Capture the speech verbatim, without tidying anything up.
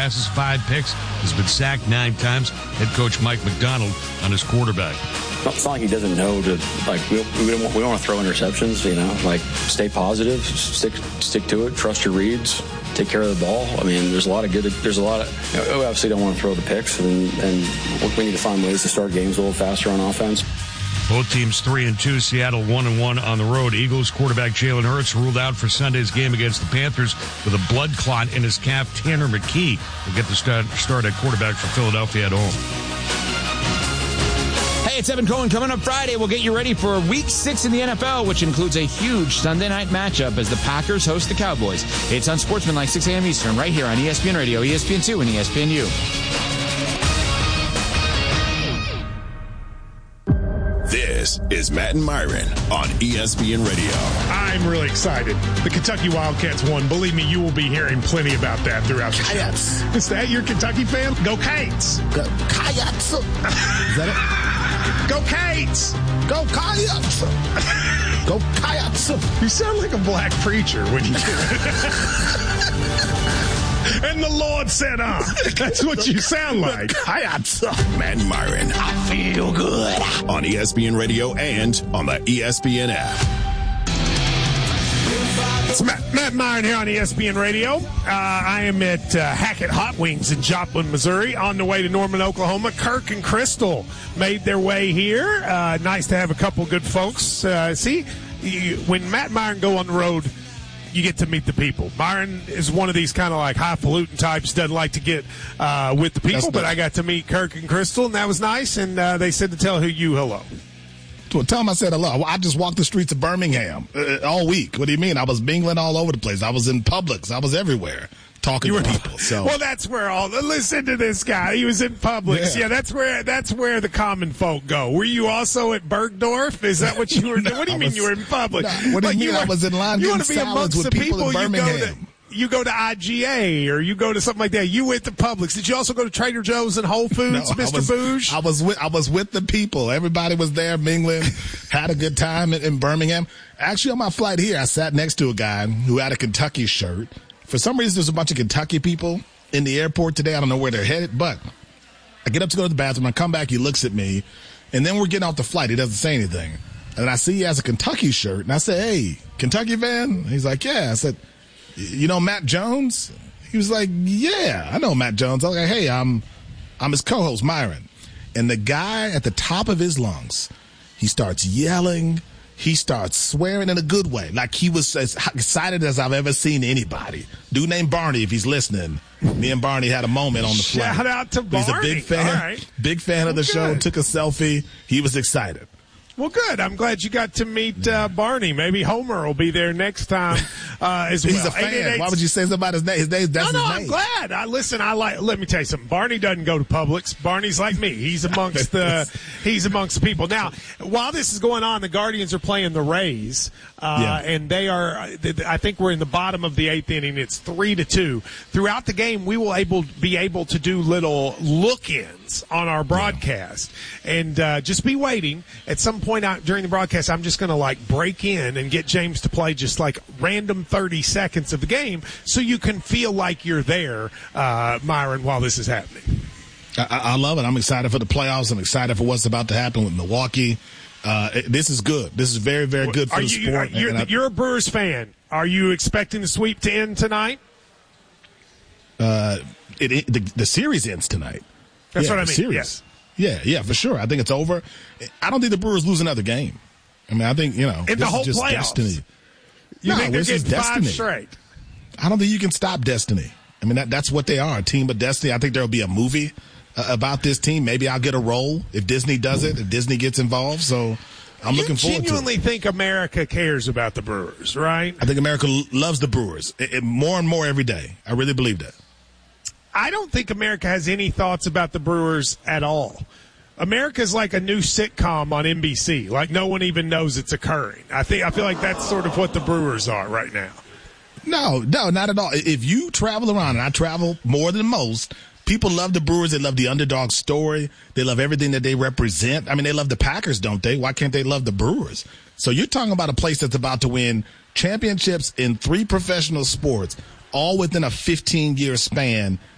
passes, five picks, has been sacked nine times. Head coach Mike McDonald on his quarterback. It's not like he doesn't know to, like, we, we don't want, we don't want to throw interceptions, you know, like, stay positive, stick stick to it, trust your reads, take care of the ball. I mean, there's a lot of good, there's a lot of, you know, we obviously don't want to throw the picks, and, and we need to find ways to start games a little faster on offense. Both teams three and two. Seattle one and one on the road. Eagles quarterback Jalen Hurts ruled out for Sunday's game against the Panthers with a blood clot in his calf. Tanner McKee will get the start, start at quarterback for Philadelphia at home. Hey, it's Evan Cohen. Coming up Friday, we'll get you ready for week six in the N F L, which includes a huge Sunday night matchup as the Packers host the Cowboys. It's on Sportsmanlike, six a.m. Eastern, right here on E S P N Radio, E S P N two, and E S P N U. This is Matt and Myron on E S P N Radio. I'm really excited. The Kentucky Wildcats won. Believe me, you will be hearing plenty about that throughout the Coyotes. show. Is that your Kentucky fan? Go Cates. Go Coyotes. Is that it? Go Cates. Go Coyotes. Go Coyotes. You sound like a black preacher when you do it. And the Lord said, ah. That's what you sound like. Coyotes. Matt and Myron. I feel good. On E S P N Radio and on the E S P N app. It's Matt, Matt Myron here on E S P N Radio. Uh, I am at uh, Hackett Hot Wings in Joplin, Missouri, on the way to Norman, Oklahoma. Kirk and Crystal made their way here. Uh, nice to have a couple good folks. Uh, see, you, when Matt and Myron go on the road, you get to meet the people. Myron is one of these kind of like highfalutin types, doesn't like to get uh, with the people, but I got to meet Kirk and Crystal, and that was nice, and uh, they said to tell who you hello. Well, tell him I said hello. I just walked the streets of Birmingham uh, all week. What do you mean? I was mingling all over the place. I was in Publix. I was everywhere talking you to were, people. So, well, that's where all. Listen to this guy. He was in Publix. Yeah. yeah, that's where that's where the common folk go. Were you also at Bergdorf? Is that what you were doing? no, what do you mean was, you were in Publix? No, what do like you mean? You were, I was in line you getting want to be salads amongst with the people, people in Birmingham. you go to. You go to I G A or you go to something like that. You went to Publix. Did you also go to Trader Joe's and Whole Foods, no, Mister I was, Booge? I was with I was with the people. Everybody was there mingling, had a good time in, in Birmingham. Actually, on my flight here, I sat next to a guy who had a Kentucky shirt. For some reason, there's a bunch of Kentucky people in the airport today. I don't know where they're headed, but I get up to go to the bathroom. I come back. He looks at me, and then we're getting off the flight. He doesn't say anything. And I see he has a Kentucky shirt, and I said, "Hey, Kentucky fan?" He's like, "Yeah." I said, "You know Matt Jones?" He was like, "Yeah, I know Matt Jones." I was like, "Hey, I'm I'm his co-host, Myron." And the guy at the top of his lungs, he starts yelling. He starts swearing in a good way, like he was as excited as I've ever seen anybody. Dude named Barney, if he's listening. Me and Barney had a moment on the flight. Shout out to Barney. He's a big fan, All right. big fan of the well, show. good. Took a selfie. He was excited. Well, good. I'm glad you got to meet uh, Barney. Maybe Homer will be there next time uh, as well. He's a fan. Why would you say something about his name? His name, that's no, no, his I'm name. glad. I listen. I like. Let me tell you something. Barney doesn't go to Publix. Barney's like me. He's amongst the. He's amongst the people. Now, while this is going on, the Guardians are playing the Rays, uh, Yeah. and they are. I think we're in the bottom of the eighth inning. It's three to two. Throughout the game, we will able be able to do little look-ins on our broadcast, and uh, just be waiting. At some point out during the broadcast, I'm just going to like break in and get James to play just like random thirty seconds of the game, so you can feel like you're there, uh, Myron, while this is happening. I, I love it. I'm excited for the playoffs. I'm excited for what's about to happen with Milwaukee. Uh, it, this is good. This is very, very good for are the you, sport. Are, you're, I, you're a Brewers fan. Are you expecting the sweep to end tonight? Uh, it, it the, the series ends tonight. That's yeah, what I the mean. Series. Yes. Yeah, yeah, for sure. I think it's over. I don't think the Brewers lose another game. I mean, I think, you know, In this the whole is just playoffs. destiny. You no, think they're this is getting destiny. five straight? I don't think you can stop destiny. I mean, that, that's what they are, a team of destiny. I think there'll be a movie uh, about this team. Maybe I'll get a role if Disney does it, if Disney gets involved. So I'm you looking forward to it. You genuinely think America cares about the Brewers, right? I think America l- loves the Brewers it, it, more and more every day. I really believe that. I don't think America has any thoughts about the Brewers at all. America's like a new sitcom on N B C. Like no one even knows it's occurring. I think I feel like that's sort of what the Brewers are right now. No, no, not at all. If you travel around, and I travel more than most, people love the Brewers. They love the underdog story. They love everything that they represent. I mean, they love the Packers, don't they? Why can't they love the Brewers? So you're talking about a place that's about to win championships in three professional sports, all within a fifteen-year span.